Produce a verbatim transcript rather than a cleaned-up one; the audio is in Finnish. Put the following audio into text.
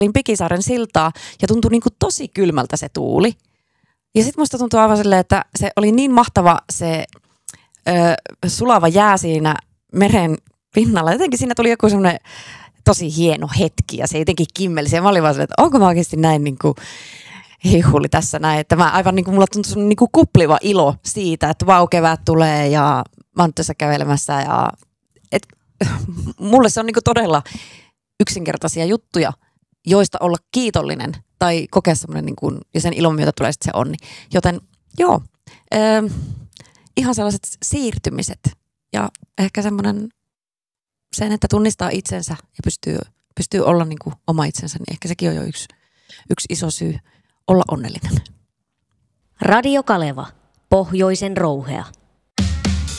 Olin Pikisaaren siltaa ja tuntui niin kuin tosi kylmältä se tuuli. Ja sitten musta tuntui aivan silleen, että se oli niin mahtava se ö, sulava jää siinä meren pinnalla. Jotenkin siinä tuli joku semmoinen tosi hieno hetki ja se jotenkin kimmelsi. Ja mä olin vaan silleen, että onko mä oikeasti näin niin kuin hihuli tässä näin. Että mä aivan niin kuin mulla tuntui semmoinen niin kuin kupliva ilo siitä, että vau, kevät tulee ja mä oon tässä kävelemässä. Ja, et, mulle se on niin kuin todella yksinkertaisia juttuja, joista olla kiitollinen tai kokea semmoinen, niin kuin, ja sen ilon myötä tulee sitten se onni. Joten joo, äh, ihan sellaiset siirtymiset ja ehkä semmoinen sen, että tunnistaa itsensä ja pystyy, pystyy olla niin kuin oma itsensä, niin ehkä sekin on jo yksi, yksi iso syy olla onnellinen. Radio Kaleva, Pohjoisen rouhea.